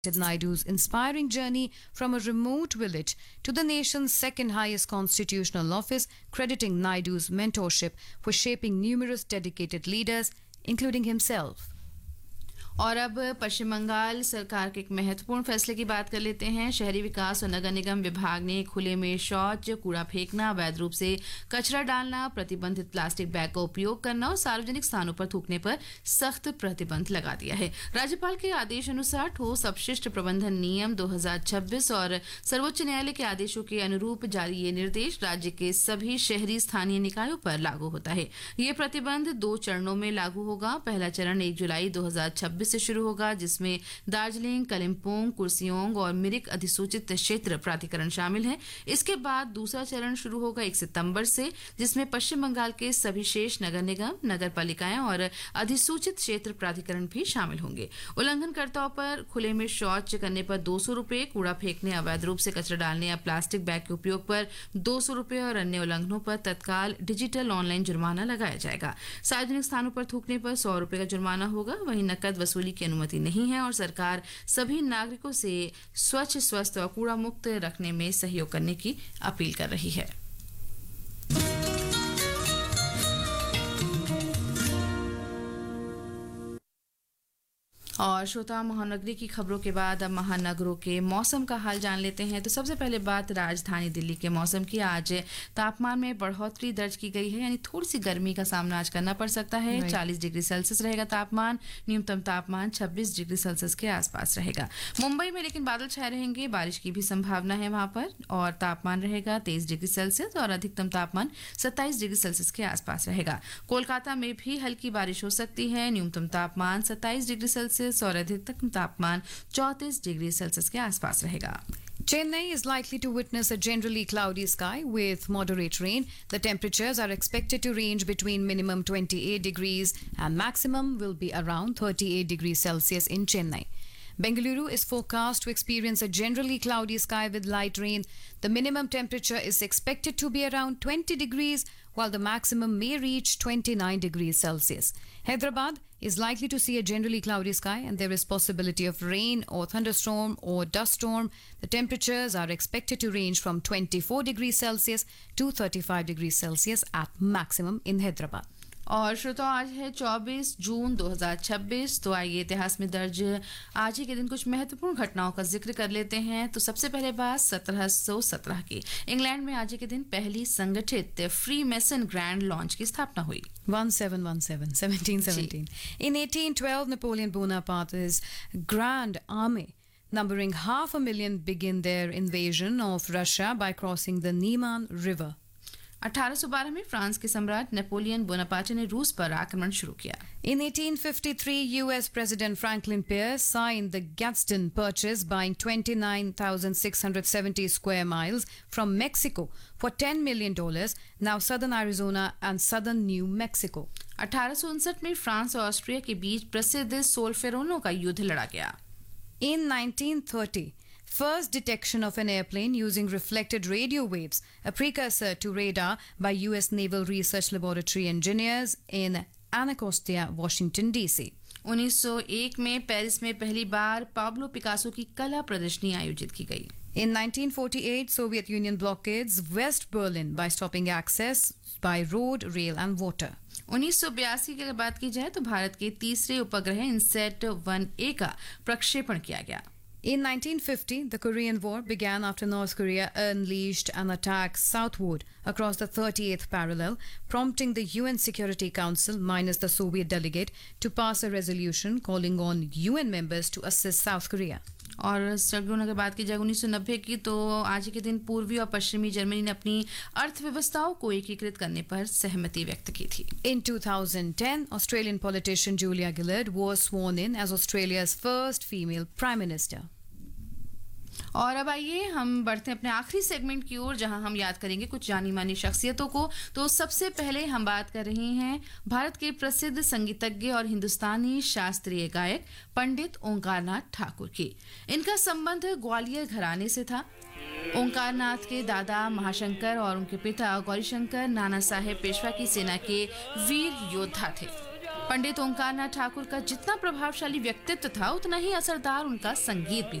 Naidu's inspiring journey from a remote village to the nation's second highest constitutional office, crediting Naidu's mentorship for shaping numerous dedicated leaders, including himself. और अब पश्चिम बंगाल सरकार के एक महत्वपूर्ण फैसले की बात कर लेते हैं। शहरी विकास और नगर निगम विभाग ने खुले में शौच, कूड़ा फेंकना, अवैध रूप से कचरा डालना, प्रतिबंधित प्लास्टिक बैग का उपयोग करना और सार्वजनिक स्थानों पर थूकने पर सख्त प्रतिबंध लगा दिया है। राज्यपाल के आदेश अनुसार ठोस अपशिष्ट प्रबंधन नियम 2026 और सर्वोच्च न्यायालय के आदेशों के अनुरूप जारी ये निर्देश राज्य के सभी शहरी स्थानीय निकायों पर लागू होता है। ये प्रतिबंध 2 चरणों में लागू होगा। पहला चरण 1 जुलाई 2026 से शुरू होगा, जिसमें दार्जिलिंग, कलिम्पोंग, कुर्सियोंग और मिरिक अधिसूचित क्षेत्र प्राधिकरण शामिल हैं। इसके बाद दूसरा चरण शुरू होगा 1 सितंबर से, जिसमें पश्चिम बंगाल के सभी शेष नगर निगम, नगर पालिकाएं और अधिसूचित क्षेत्र प्राधिकरण भी शामिल होंगे। उल्लंघनकर्ताओं पर खुले में शौच करने पर 200 रुपये, कूड़ा फेंकने, अवैध रूप से कचरा डालने या प्लास्टिक बैग के उपयोग पर 200 रुपये और अन्य उल्लंघनों पर तत्काल डिजिटल ऑनलाइन जुर्माना लगाया जाएगा। सार्वजनिक स्थानों पर थूकने पर 100 रुपये का जुर्माना होगा। वहीं नकद वसूली की अनुमति नहीं है और सरकार सभी नागरिकों से स्वच्छ, स्वस्थ और कूड़ा मुक्त रखने में सहयोग करने की अपील कर रही है। और श्रोता, महानगरी की खबरों के बाद अब महानगरों के मौसम का हाल जान लेते हैं। तो सबसे पहले बात राजधानी दिल्ली के मौसम की। आज तापमान में बढ़ोतरी दर्ज की गई है, यानी थोड़ी सी गर्मी का सामना आज करना पड़ सकता है। 40 डिग्री सेल्सियस रहेगा तापमान। न्यूनतम तापमान 26 डिग्री सेल्सियस के आसपास रहेगा। मुंबई में लेकिन बादल छाए रहेंगे, बारिश की भी संभावना है वहां पर, और तापमान रहेगा 23 डिग्री सेल्सियस और अधिकतम तापमान 27 डिग्री सेल्सियस के आसपास रहेगा। कोलकाता में भी हल्की बारिश हो सकती है। न्यूनतम तापमान 27 डिग्री सेल्सियस और अधिकतम तापमान 34 डिग्री सेल्सियस के आसपास रहेगा। Chennai is likely to witness a generally cloudy sky with moderate rain. The temperatures are expected to range between minimum 28 degrees and maximum will be around 38 degrees Celsius in Chennai. Bengaluru is forecast to experience a generally cloudy sky with light rain. The minimum temperature is expected to be around 20 degrees, while the maximum may reach 29 degrees Celsius. Hyderabad is likely to see a generally cloudy sky and there is possibility of rain or thunderstorm or dust storm. The temperatures are expected to range from 24 degrees Celsius to 35 degrees Celsius at maximum in Hyderabad. और श्रोता, आज है 24 जून 2026। तो आइए इतिहास में दर्ज आज ही के दिन कुछ महत्वपूर्ण घटनाओं का जिक्र कर लेते हैं। तो सबसे पहले बात 1717 की। इंग्लैंड में आज ही के दिन पहली संगठित फ्री मेसन ग्रैंड लॉन्च की स्थापना हुई। 1717 In 1812, Napoleon Bonaparte's Grand Army numbering 500,000 begin their invasion of Russia by crossing the Nieman River. 1812 में फ्रांस के सम्राट नेपोलियन बोनापार्टे ने रूस पर आक्रमण शुरू किया। In 1853, U.S. President Franklin Pierce signed the Gadsden Purchase, buying 29,670 square miles from Mexico for $10 million, now southern Arizona and southern New Mexico. 1859 में फ्रांस और ऑस्ट्रिया के बीच प्रसिद्ध सोल्फेरोनो का युद्ध लड़ा गया। In 1930, first detection of an airplane using reflected radio waves, a precursor to radar, by U.S. Naval Research Laboratory engineers in Anacostia, Washington, D.C. 1901 में Paris में पहली बार पाब्लो पिकासो की कला प्रदर्शनी आयोजित की गई। In 1948, Soviet Union blockades West Berlin by stopping access by road, rail and water. 1982 की अगर बात की जाए तो भारत के तीसरे उपग्रह इनसेट 1A का प्रक्षेपण किया गया। In 1950, the Korean War began after North Korea unleashed an attack southward across the 38th parallel, prompting the UN Security Council, minus the Soviet delegate, to pass a resolution calling on UN members to assist South Korea. और struggle अगर बात की जाए 1990 की, तो आज के दिन पूर्वी और पश्चिमी जर्मनी ने अपनी अर्थव्यवस्थाओं को एकीकृत करने पर सहमति व्यक्त की थी। In 2010, Australian politician Julia Gillard was sworn in as Australia's first female Prime Minister. और अब आइए हम बढ़ते हैं अपने आखिरी सेगमेंट की ओर, जहां हम याद करेंगे कुछ जानी मानी शख्सियतों को। तो सबसे पहले हम बात कर रहे हैं भारत के प्रसिद्ध संगीतज्ञ और हिंदुस्तानी शास्त्रीय गायक पंडित ओंकारनाथ ठाकुर की। इनका संबंध ग्वालियर घराने से था। ओंकारनाथ के दादा महाशंकर और उनके पिता गौरीशंकर नाना साहेब पेशवा की सेना के वीर योद्धा थे। पंडित ओंकारनाथ ठाकुर का जितना प्रभावशाली व्यक्तित्व था उतना ही असरदार उनका संगीत भी